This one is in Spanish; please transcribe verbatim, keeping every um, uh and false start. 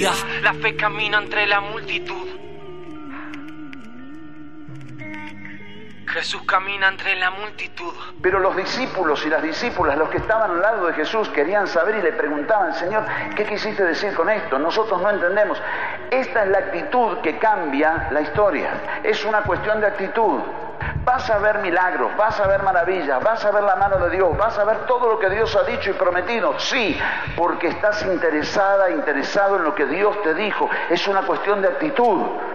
La fe camina entre la multitud. Jesús camina entre la multitud. Pero los discípulos y las discípulas, los que estaban al lado de Jesús, querían saber y le preguntaban: Señor, ¿qué quisiste decir con esto? Nosotros no entendemos. Esta es la actitud que cambia la historia. Es una cuestión de actitud. Vas a ver milagros, vas a ver maravillas, vas a ver la mano de Dios, vas a ver todo lo que Dios ha dicho y prometido. Sí, porque estás interesada, interesado en lo que Dios te dijo. Es una cuestión de actitud.